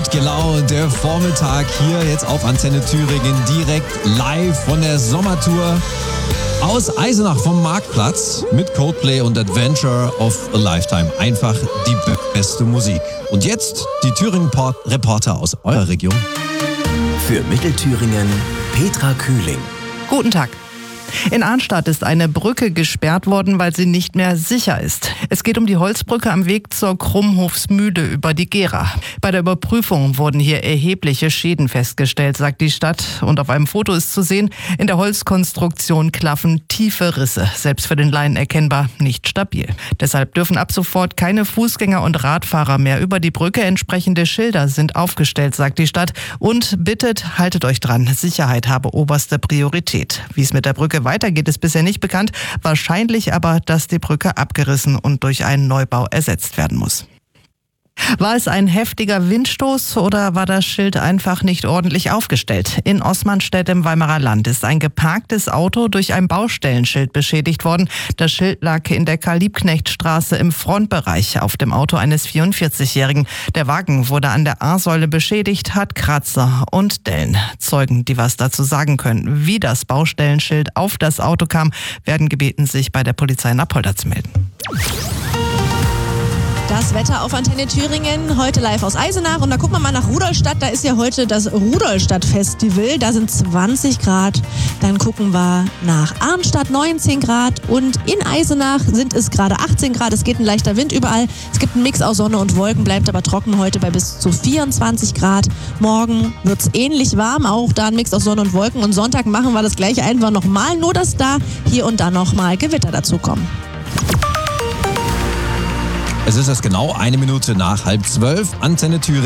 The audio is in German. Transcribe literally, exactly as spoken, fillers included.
Gut gelaunt, der Vormittag hier jetzt auf Antenne Thüringen, direkt live von der Sommertour aus Eisenach vom Marktplatz mit Coldplay und Adventure of a Lifetime. Einfach die beste Musik. Und jetzt die Thüringen-Reporter aus eurer Region. Für Mittelthüringen Petra Kühling. Guten Tag. In Arnstadt ist eine Brücke gesperrt worden, weil sie nicht mehr sicher ist. Es geht um die Holzbrücke am Weg zur Krummhofsmühle über die Gera. Bei der Überprüfung wurden hier erhebliche Schäden festgestellt, sagt die Stadt. Und auf einem Foto ist zu sehen, in der Holzkonstruktion klaffen tiefe Risse. Selbst für den Laien erkennbar nicht stabil. Deshalb dürfen ab sofort keine Fußgänger und Radfahrer mehr über die Brücke. Entsprechende Schilder sind aufgestellt, sagt die Stadt. Und bittet, haltet euch dran. Sicherheit habe oberste Priorität. Wie es mit der Brücke weitergeht, ist bisher nicht bekannt. Wahrscheinlich aber, dass die Brücke abgerissen und durch einen Neubau ersetzt werden muss. War es ein heftiger Windstoß oder war das Schild einfach nicht ordentlich aufgestellt? In Osmanstedt im Weimarer Land ist ein geparktes Auto durch ein Baustellenschild beschädigt worden. Das Schild lag in der Karl-Liebknecht-Straße im Frontbereich auf dem Auto eines vierundvierzigjährigen. Der Wagen wurde an der A-Säule beschädigt, hat Kratzer und Dellen. Zeugen, die was dazu sagen können, wie das Baustellenschild auf das Auto kam, werden gebeten, sich bei der Polizei in Apolda zu melden. Das Wetter auf Antenne Thüringen, heute live aus Eisenach. Und da gucken wir mal nach Rudolstadt. Da ist ja heute das Rudolstadt-Festival. Da sind zwanzig Grad. Dann gucken wir nach Arnstadt, neunzehn Grad. Und in Eisenach sind es gerade achtzehn Grad. Es geht ein leichter Wind überall. Es gibt einen Mix aus Sonne und Wolken, bleibt aber trocken heute bei bis zu vierundzwanzig Grad. Morgen wird es ähnlich warm, auch da ein Mix aus Sonne und Wolken. Und Sonntag machen wir das gleiche einfach nochmal, nur dass da hier und da nochmal Gewitter dazukommen. Es ist jetzt genau eine Minute nach halb zwölf. Antenne Thüringen.